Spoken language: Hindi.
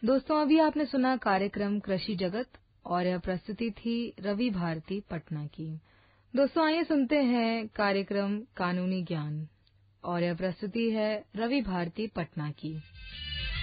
दोस्तों, अभी आपने सुना कार्यक्रम कृषि जगत और यह प्रस्तुति थी रवि भारती पटना की। दोस्तों, आइए सुनते हैं कार्यक्रम कानूनी ज्ञान और यह प्रस्तुति है रवि भारती पटना की।